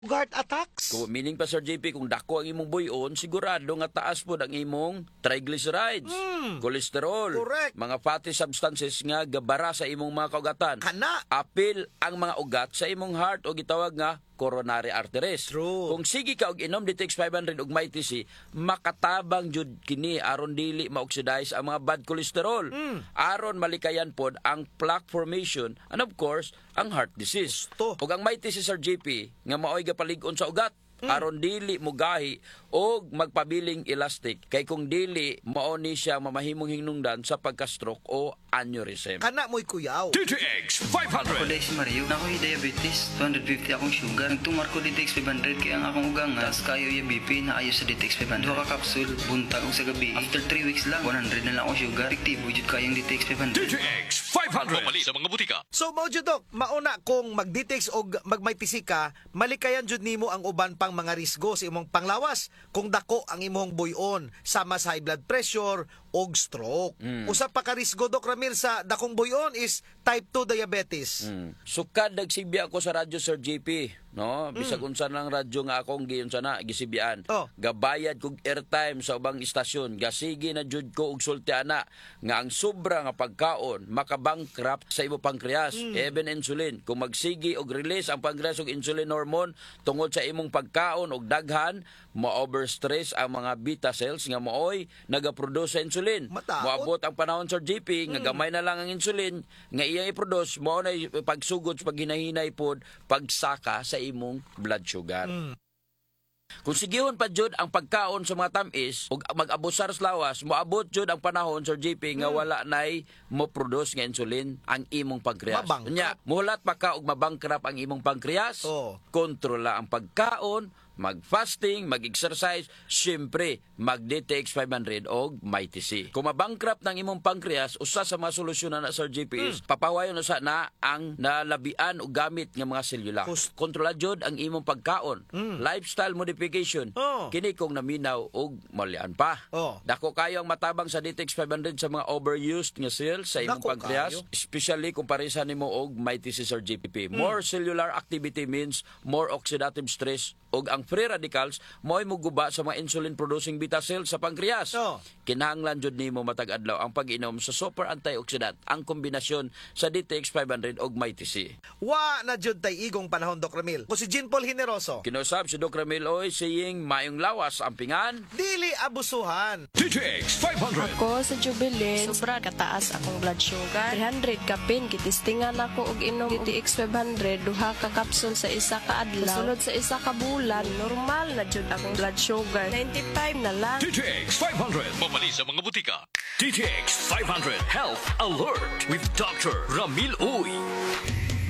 Heart attacks? Meaning pa Sir JP, kung dako ang imong buyon, sigurado nga taas po ang imong triglycerides, cholesterol, Correct. mga fatty substances nga gabara sa imong mga kaugatan. Kana. Apil ang mga ugat sa imong heart o gitawag nga coronary arteries. True. Kung sige ka og inom DTX 500 ug MyTC, makatabang jud kini aron dili ma-oxidize ang mga bad cholesterol. Aron malikayan pod ang plaque formation and of course, ang heart disease. Gusto. Ug ang MyTC Sir JP nga maoy gapalig-on sa ugat aron dili mugahi o magpabiling elastic kay kung dili mao ni siya mamahimong hinungdan sa pagka-stroke o aneurysm. Kana mo'y kuyaw. DTX Ako 500. dahil si Mario, na ako'y diabetes, 250 akong sugar. Nagtumar ko DTX 500 kaya ang akong ugang nga, kayo yung BP na ayos sa DTX 500. Duha ka kapsul, buntag og sa gabi. After 3 weeks lang, 100 na lang akong sugar. Efektibo jud kayang DTX 500. DTX 500. Pamali sa mga butika. So mao jud dok, mauna kung mag-detox o magmaytisi ka, malikayan jud nimo ang uban pang mga risgo sa imong panglawas kung dako ang imong buyon sama sa high blood pressure og stroke. Usa pa ka risgo dok Ramil sa dakong buyon is type 2 diabetes. Sukad nagsibya ako sa radyo Sir JP, no? Bisag unsa lang radyo nga akong giunsa na gisibyan. Oh. Gabayad kog airtime sa ubang istasyon, gasigi na jud ko og sultiana nga ang sobra nga pagkaon makabankrupt sa imo pancreas, even insulin. Kung magsigi og release ang pancreas og insulin hormone tungod sa imong pagkaon og daghan, ma-overstress ang mga beta cells nga mooy nagaproduce sa insulin. Mataot. Moabot ang panahon Sir JP nga gamay na lang ang insulin nga iyang i-produce mao na pagsugod sa paghinahinay pod pagsaka sa imong blood sugar. Kung sigihon pa jud ang pagkaon sa mga tamis ug mag-abusar sa lawas, moabot jud ang panahon Sir JP nga wala nay mo produce nga insulin ang imong pancreas. Mabangkrap. Nya, muhulat pa ka og mabangkrap ang imong pancreas. Oh. Kontrola ang pagkaon, mag-fasting, mag-exercise, syempre, mag-DTX 500 o MyTC. Kung mabangkrap ng imong pancreas, usa sa mga solusyon na Sir JP is papawayon usa na ang nalabian o gamit ng mga selula. Kontrola jud ang imong pagkaon. Lifestyle modification. Oh. Kini kung naminaw o malian pa. Oh. Dako kayo ang matabang sa DTX 500 sa mga overused nga cells sa imong Dako pancreas, kayo. especially kung parisa nimo og MyTC Sir JPP. More cellular activity means more oxidative stress ug ang free radicals mo'y muguba sa mga insulin producing beta cells sa pancreas. Oh. Kinahanglan jud nimo matag adlaw ang pag-inom sa super antioxidant, ang kombinasyon sa DTX 500 ug MyTC. Wa na jud tay igong panahon Dok Ramil. Ko si Jean Paul Generoso. Kinusab si Dr. Ramil Oy saying mayong lawas ang pingan. Dili abusuhan. DTX 500. Ako sa Jubilee, sobra kataas akong blood sugar. 300 kapin, kitistingan ako og inom DTX 500, duha ka kapsul sa isa ka adlaw. Sulod sa isa ka bulan, normal na jud akong blood sugar. 95 na lang. DTX 500. Pamali sa mga butika. DTX 500 Health Alert with Dr. Ramil Uy.